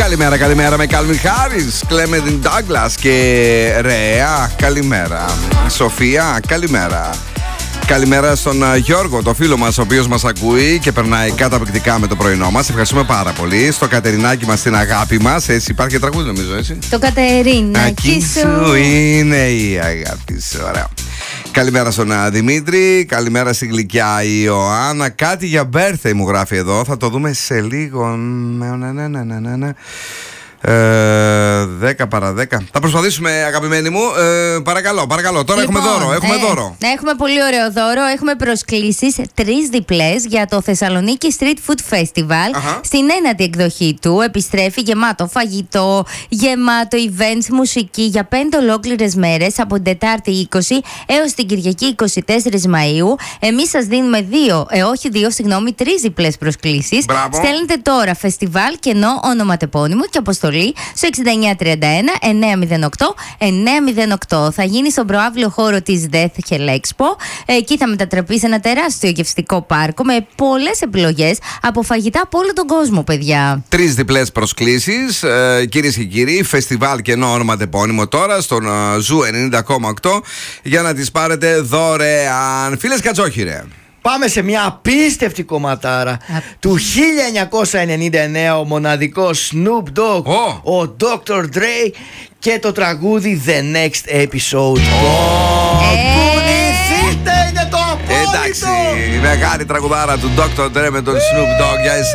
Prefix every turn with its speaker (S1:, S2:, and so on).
S1: Καλημέρα με Calvin Harris, Clement Douglas και Ρέα. Καλημέρα. Σοφία, καλημέρα. Καλημέρα στον Γιώργο, το φίλο μας, ο οποίος μας ακούει και περνάει καταπληκτικά με το πρωινό μας. Ευχαριστούμε πάρα πολύ. Στο Κατερινάκι μας, την αγάπη μας. Έτσι, υπάρχει τραγούδι, νομίζω, έτσι.
S2: Το Κατερινάκι σου
S1: είναι η αγάπη σου. Ωραία. Καλημέρα στον Δημήτρη. Καλημέρα στην γλυκιά Ιωάννα. Κάτι για birthday μου γράφει εδώ. Θα το δούμε σε λίγο. 10 παρά 10. Θα προσπαθήσουμε, αγαπημένοι μου. Παρακαλώ. Τώρα
S2: λοιπόν,
S1: έχουμε δώρο.
S2: Έχουμε πολύ ωραίο δώρο. Έχουμε προσκλήσεις 3 διπλές για το Θεσσαλονίκη Street Food Festival. Στην ένατη εκδοχή του επιστρέφει γεμάτο φαγητό, γεμάτο events, μουσική για 5 ολόκληρες μέρες από την Τετάρτη 20 έως την Κυριακή 24 Μαΐου. Εμείς σας δίνουμε 3 διπλές προσκλήσεις. Στέλνετε τώρα φεστιβάλ κενό ονοματεπώνυμο και αποστολή στο 6931-908-908. Θα γίνει στον προαύλιο χώρο της Death Hell Expo. Εκεί θα μετατραπεί σε ένα τεράστιο γευστικό πάρκο με πολλές επιλογές από φαγητά από όλο τον κόσμο, παιδιά.
S1: 3 διπλές προσκλήσεις, κυρίες και κύριοι. Φεστιβάλ κενό ονοματεπώνυμο τώρα στον Ζου 90,8 για να τις πάρετε δωρεάν. Φίλες Κατσόχυρε,
S3: πάμε σε μια απίστευτη κομματάρα του 1999, ο μοναδικός Snoop Dogg, ο Dr. Dre και το τραγούδι The Next Episode. Κουνηθείτε, είναι το απόλυτο!
S1: Εντάξει, η μεγάλη τραγουδάρα του Dr. Dre με τον Snoop Dogg για εσάς.